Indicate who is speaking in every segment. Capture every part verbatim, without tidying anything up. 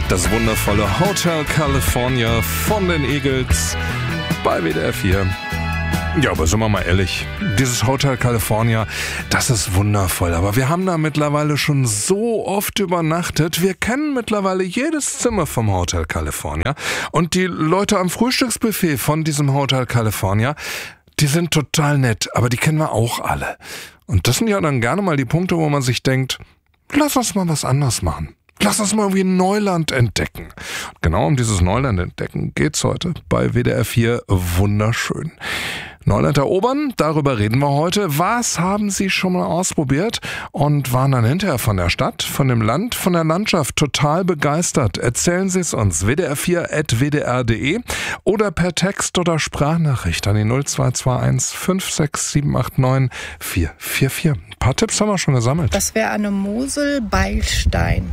Speaker 1: Das wundervolle Hotel California von den Eagles bei W D R vier. Ja, aber sind wir mal ehrlich, dieses Hotel California, das ist wundervoll. Aber wir haben da mittlerweile schon so oft übernachtet. Wir kennen mittlerweile jedes Zimmer vom Hotel California. Und die Leute am Frühstücksbuffet von diesem Hotel California, die sind total nett, aber die kennen wir auch alle. Und das sind ja dann gerne mal die Punkte, wo man sich denkt, lass uns mal was anderes machen. Lass uns mal irgendwie Neuland entdecken. Und genau um dieses Neuland entdecken geht's heute bei W D R vier wunderschön. Neuland erobern, darüber reden wir heute. Was haben Sie schon mal ausprobiert und waren dann hinterher von der Stadt, von dem Land, von der Landschaft total begeistert? Erzählen Sie es uns, w d r vier at w d r punkt d e oder per Text oder Sprachnachricht an die null zwei zwei eins fünf sechs sieben acht neun vier vier vier. Ein paar Tipps haben wir schon gesammelt.
Speaker 2: Das wäre Anne Mosel, Beilstein.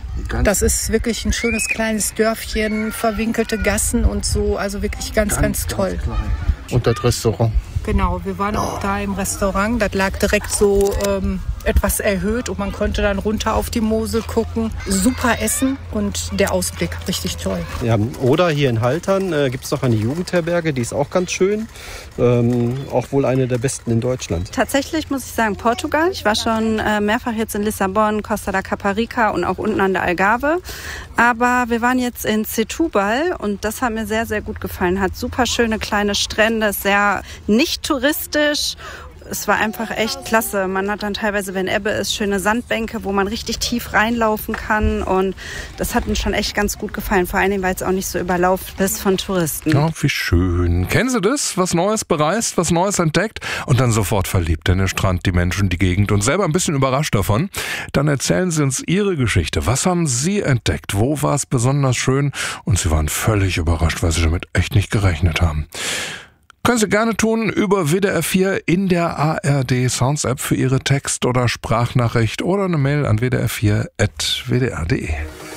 Speaker 2: Das ist wirklich ein schönes kleines Dörfchen, verwinkelte Gassen und so, also wirklich ganz, ganz, ganz toll.
Speaker 3: Ganz und das Restaurant.
Speaker 2: Genau, wir waren auch da im Restaurant. Das lag direkt so ähm, etwas erhöht und man konnte dann runter auf die Mosel gucken. Super Essen und der Ausblick, richtig toll.
Speaker 4: Ja, oder hier in Haltern äh, gibt es noch eine Jugendherberge, die ist auch ganz schön. Ähm, auch wohl eine der besten in Deutschland.
Speaker 5: Tatsächlich muss ich sagen Portugal. Ich war schon äh, mehrfach jetzt in Lissabon, Costa da Caparica und auch unten an der Algarve. Aber wir waren jetzt in Setúbal und das hat mir sehr, sehr gut gefallen. Hat super schöne kleine Strände, sehr nicht touristisch. Es war einfach echt klasse. Man hat dann teilweise, wenn Ebbe ist, schöne Sandbänke, wo man richtig tief reinlaufen kann. Und das hat uns schon echt ganz gut gefallen. Vor allen Dingen, weil es auch nicht so überlaufen ist von Touristen.
Speaker 1: Oh, wie schön. Kennen Sie das? Was Neues bereist, was Neues entdeckt und dann sofort verliebt in den Strand, die Menschen, die Gegend und selber ein bisschen überrascht davon? Dann erzählen Sie uns Ihre Geschichte. Was haben Sie entdeckt? Wo war es besonders schön? Und Sie waren völlig überrascht, weil Sie damit echt nicht gerechnet haben. Können Sie gerne tun über W D R vier in der A R D Sounds App für Ihre Text- oder Sprachnachricht oder eine Mail an w d r vier at w d r punkt d e.